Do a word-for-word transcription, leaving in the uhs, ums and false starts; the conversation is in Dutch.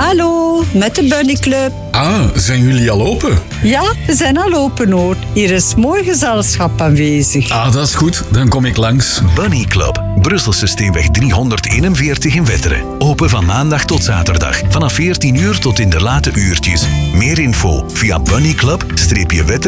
Hallo, met de Bunny Club. Ah, zijn jullie al open? Ja, we zijn al open hoor. Hier is mooi gezelschap aanwezig. Ah, dat is goed. Dan kom ik langs. Bunny Club, Brusselse Steenweg driehonderdeenenveertig in Wetteren. Open van maandag tot zaterdag, vanaf veertien uur tot in de late uurtjes. Meer info via bunnyclub-wetteren.be.